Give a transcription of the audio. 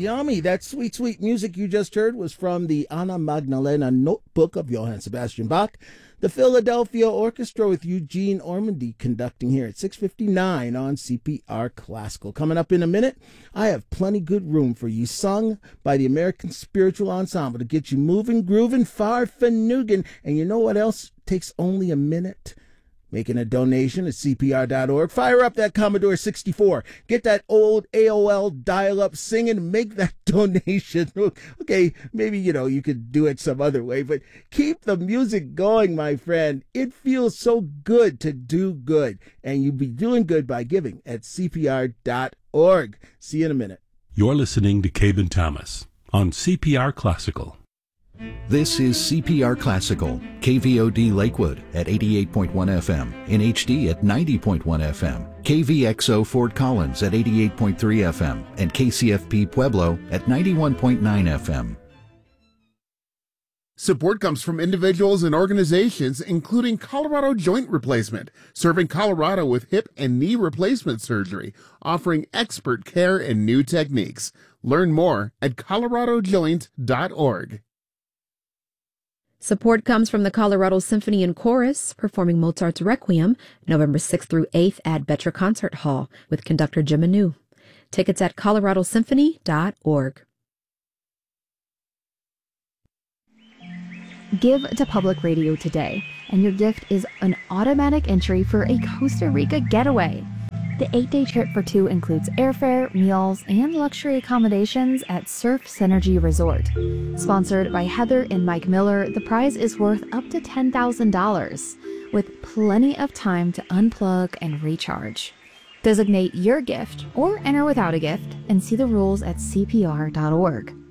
yummy. That sweet, sweet music you just heard was from the Anna Magdalena Notebook of Johann Sebastian Bach. The Philadelphia Orchestra with Eugene Ormandy conducting here at 6:59 on CPR Classical. Coming up in a minute, I have Plenty Good Room for you, sung by the American Spiritual Ensemble to get you moving, grooving, farfanugin. And you know what else takes only a minute? Making a donation at CPR.org. Fire up that Commodore 64. Get that old AOL dial-up singing. Make that donation. Okay, maybe, you could do it some other way, but keep the music going, my friend. It feels so good to do good, and you'll be doing good by giving at CPR.org. See you in a minute. You're listening to Cabin Thomas on CPR Classical. This is CPR Classical, KVOD Lakewood at 88.1 FM, NHD at 90.1 FM, KVXO Fort Collins at 88.3 FM, and KCFP Pueblo at 91.9 FM. Support comes from individuals and organizations, including Colorado Joint Replacement, serving Colorado with hip and knee replacement surgery, offering expert care and new techniques. Learn more at coloradojoint.org. Support comes from the Colorado Symphony and Chorus, performing Mozart's Requiem, November 6th through 8th at Betra Concert Hall with conductor Jim Anu. Tickets at coloradosymphony.org. Give to Public Radio today, and your gift is an automatic entry for a Costa Rica getaway. The 8-day trip for two includes airfare, meals, and luxury accommodations at Surf Synergy Resort. Sponsored by Heather and Mike Miller, the prize is worth up to $10,000, with plenty of time to unplug and recharge. Designate your gift or enter without a gift and see the rules at CPR.org.